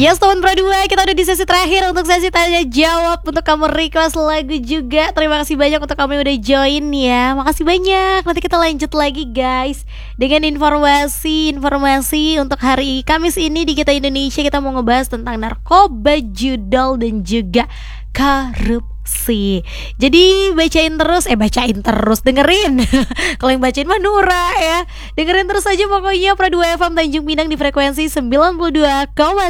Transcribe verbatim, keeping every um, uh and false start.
Yes, teman Pro dua, kita udah di sesi terakhir untuk sesi tanya jawab. Untuk kamu request lagu juga, terima kasih banyak untuk kamu yang udah join ya. Makasih banyak. Nanti kita lanjut lagi guys dengan informasi-informasi untuk hari Kamis ini di Kita Indonesia. Kita mau ngebahas tentang narkoba, judol dan juga korupsi. Jadi bacain terus, eh bacain terus, dengerin. Kalau yang bacain mah Nura ya. Dengerin terus aja pokoknya Pro dua F M Tanjung Pinang di frekuensi sembilan puluh dua koma